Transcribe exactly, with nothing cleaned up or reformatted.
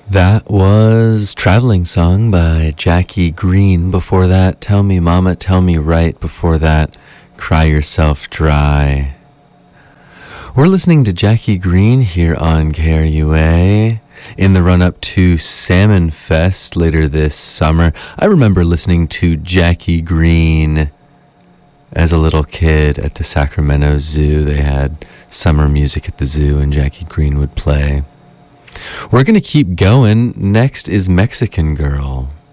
That was Traveling Song by Jackie Green. Before that, Tell Me Mama, Tell Me Right. Before that, Cry Yourself Dry. We're listening to Jackie Green here on K R U A in the run-up to Salmon Fest later this summer. I remember listening to Jackie Green as a little kid at the Sacramento Zoo. They had summer music at the zoo and Jackie Green would play. We're going to keep going. Next is Mexican Girl.